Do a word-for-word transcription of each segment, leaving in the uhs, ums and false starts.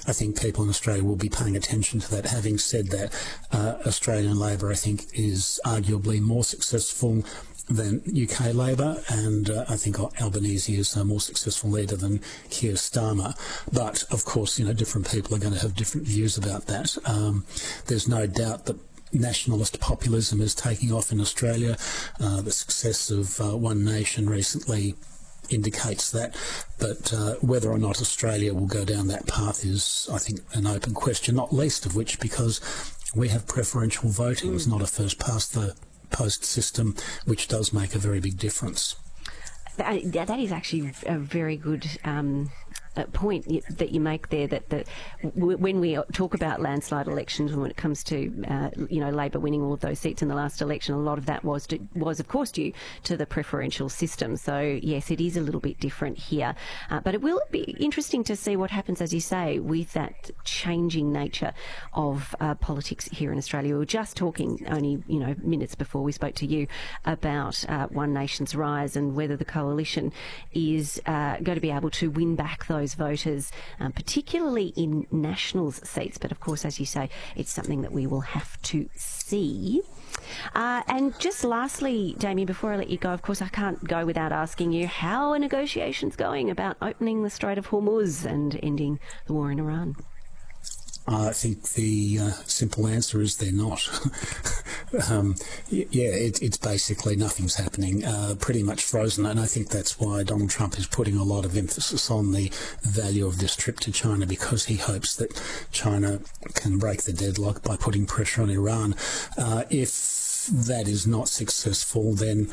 I think people in Australia will be paying attention to that. Having said that, uh, Australian Labor, I think, is arguably more successful than U K Labor, and uh, I think Albanese is a more successful leader than Keir Starmer. But, of course, you know, different people are going to have different views about that. Um, there's no doubt that nationalist populism is taking off in Australia. Uh, the success of uh, One Nation recently indicates that, but uh, whether or not Australia will go down that path is, I think, an open question, not least of which because we have preferential voting. Mm. It's not a first-past-the-post system, which does make a very big difference. That, that is actually a very good um, point that you make there, that the, when we talk about landslide elections, when it comes to uh, you know Labor winning all of those seats in the last election, a lot of that was to, was of course due to the preferential system. So yes, it is a little bit different here, uh, but it will be interesting to see what happens, as you say, with that changing nature of uh, politics here in Australia. We were just talking only you know minutes before we spoke to you about uh, One Nation's rise and whether the coalition is uh, going to be able to win back those voters, um, particularly in Nationals seats. But of course, as you say, it's something that we will have to see. Uh, and just lastly, Damien, before I let you go, of course, I can't go without asking you how are negotiations going about opening the Strait of Hormuz and ending the war in Iran? I think the uh, simple answer is they're not. um, yeah, it, it's basically nothing's happening, uh, pretty much frozen, and I think that's why Donald Trump is putting a lot of emphasis on the value of this trip to China, because he hopes that China can break the deadlock by putting pressure on Iran. Uh, if that is not successful, then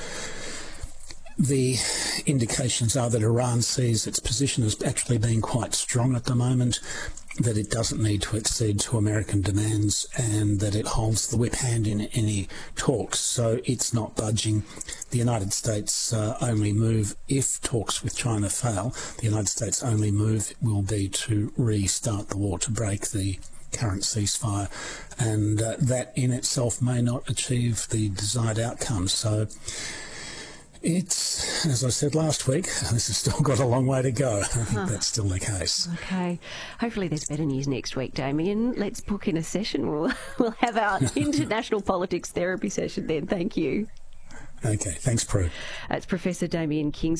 the indications are that Iran sees its position as actually being quite strong at the moment, that it doesn't need to accede to American demands, and that it holds the whip hand in any talks. So it's not budging. The United States' uh, only move, if talks with China fail, the United States' only move will be to restart the war, to break the current ceasefire, and uh, that in itself may not achieve the desired outcome. So it's, as I said last week, this has still got a long way to go. I think huh. that's still the case. Okay. Hopefully there's better news next week, Damien. Let's book in a session. We'll, we'll have our international politics therapy session then. Thank you. Okay. Thanks, Prue. That's Professor Damien Kings.